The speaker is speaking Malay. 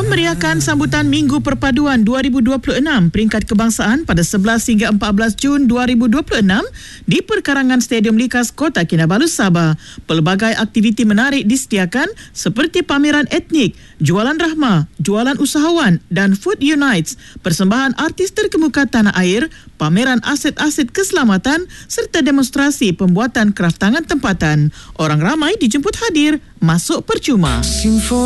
Memeriahkan sambutan Minggu Perpaduan 2026 peringkat kebangsaan pada 11 hingga 14 Jun 2026 di perkarangan Stadium Likas Kota Kinabalu, Sabah. Pelbagai aktiviti menarik disediakan seperti pameran etnik, jualan rahmah, jualan usahawan dan Food Unites, persembahan artis terkemuka tanah air, pameran aset-aset keselamatan serta demonstrasi pembuatan kraf tangan tempatan. Orang ramai dijemput hadir, masuk percuma.